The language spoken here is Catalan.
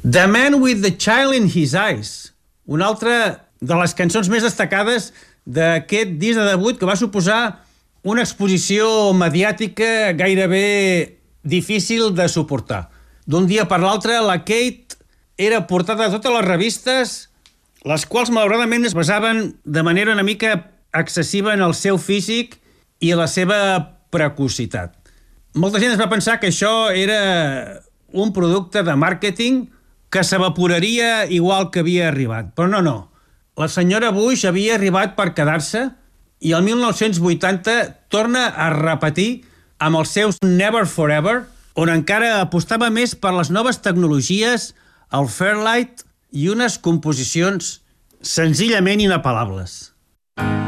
The Man with the Child in His Eyes, una altra de les cançons més destacades d'aquest disc de debut que va suposar una exposició mediàtica gairebé difícil de suportar. D'un dia per l'altre, la Kate era portada a totes les revistes, les quals malauradament es basaven de manera una mica excessiva en el seu físic i la seva precocitat. Molta gent es va pensar que això era un producte de màrqueting que s'evaporaria igual que havia arribat. Però no. La senyora Bush havia arribat per quedar-se i el 1980 torna a repetir amb els seus Never Forever, on encara apostava més per les noves tecnologies, el Fairlight i unes composicions senzillament inapel·lables.